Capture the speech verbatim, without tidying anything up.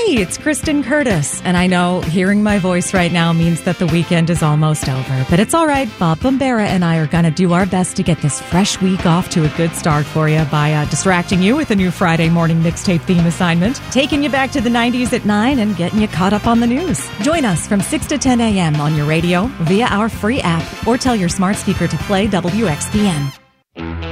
Hey, it's Kristen Curtis. And I know hearing my voice right now means that the weekend is almost over. But it's all right. Bob Bombera and I are going to do our best to get this fresh week off to a good start for you by uh, distracting you with a new Friday morning mixtape theme assignment, taking you back to the nineties at nine and getting you caught up on the news. Join us from six to ten a.m. on your radio, via our free app, or tell your smart speaker to play W X P N.